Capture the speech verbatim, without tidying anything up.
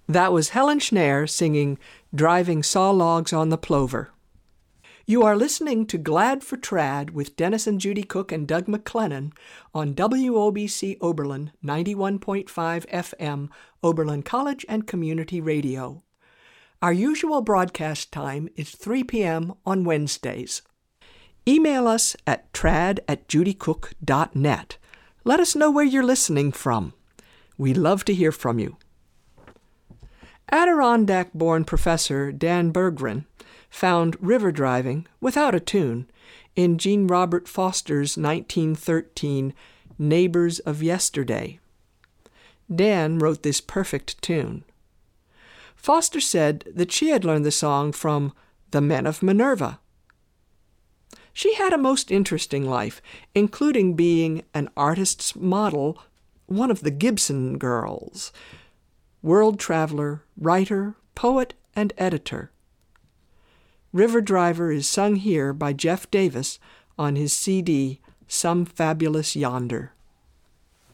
That was Helen Schneer singing Driving Saw Logs on the Plover. You are listening to Glad for Trad with Dennis and Judy Cook and Doug McLennan on W O B C Oberlin ninety-one point five F M, Oberlin College and Community Radio. Our usual broadcast time is three p.m. on Wednesdays. Email us at trad at judycook dot net. Let us know where you're listening from. We love to hear from you. Adirondack-born professor Dan Berggren found river driving, without a tune, in Jean Robert Foster's nineteen thirteen Neighbors of Yesterday. Dan wrote this perfect tune. Foster said that she had learned the song from the Men of Minerva. She had a most interesting life, including being an artist's model, one of the Gibson girls, world traveler, writer, poet, and editor. River Driver is sung here by Jeff Davis on his C D, Some Fabulous Yonder.